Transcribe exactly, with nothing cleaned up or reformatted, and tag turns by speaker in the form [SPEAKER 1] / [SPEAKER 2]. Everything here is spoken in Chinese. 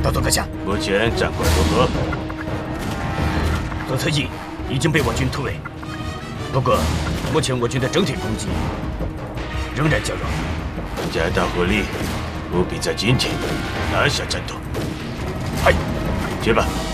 [SPEAKER 1] 告左阁下，
[SPEAKER 2] 目前战况如何？
[SPEAKER 1] 左侧翼已经被我军突围，不过目前我军的整体攻击仍然较弱。
[SPEAKER 2] 加大火力，务必在今天拿下战斗。
[SPEAKER 1] 嗨，
[SPEAKER 2] 去吧。